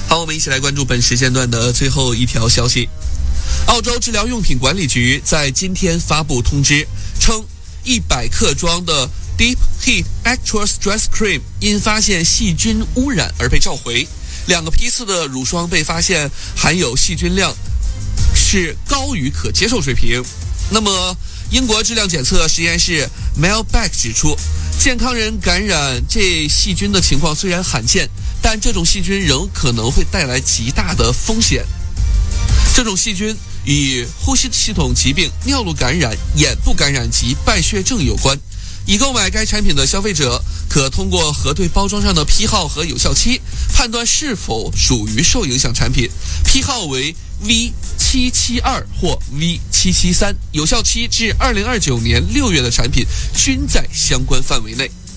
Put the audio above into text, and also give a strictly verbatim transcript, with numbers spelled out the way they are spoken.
好，我们一起来关注本时间段的最后一条消息。澳洲治疗用品管理局在今天发布通知，称一百克装的 Deep Heat Extra Stress Cream 因发现细菌污染而被召回，两个批次的乳霜被发现含有细菌量是高于可接受水平。那么英国质量检测实验室 Mailback 指出，健康人感染这细菌的情况虽然罕见，但这种细菌仍可能会带来极大的风险。这种细菌与呼吸系统疾病、尿路感染、眼部感染及败血症有关。已购买该产品的消费者可通过核对包装上的批号和有效期，判断是否属于受影响产品。批号为 V 七七二 或 V 七七三，有效期至二零二九年六月的产品均在相关范围内。